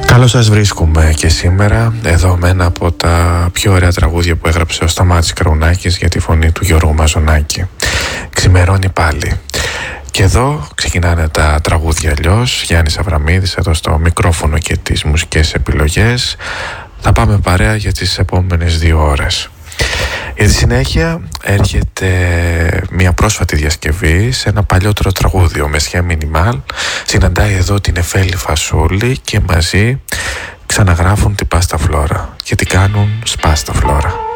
Καλώς σας βρίσκουμε και σήμερα εδώ με ένα από τα πιο ωραία τραγούδια που έγραψε ο Σταμάτης Κραουνάκης για τη φωνή του Γιώργου Μαζονάκη. Ξημερώνει πάλι. Και εδώ ξεκινάνε τα τραγούδια αλλιώς. Γιάννης Αβραμίδης εδώ στο μικρόφωνο και τις μουσικές επιλογές. Θα πάμε παρέα για τις επόμενες 2 ώρες. Για τη συνέχεια έρχεται μια πρόσφατη διασκευή σε ένα παλιότερο τραγούδι. Ο Μεσχέ Μινιμάλ συναντάει εδώ την Εφέλη Φασούλη και μαζί ξαναγράφουν την Πάστα Φλόρα και την κάνουν Σπάστα Φλόρα.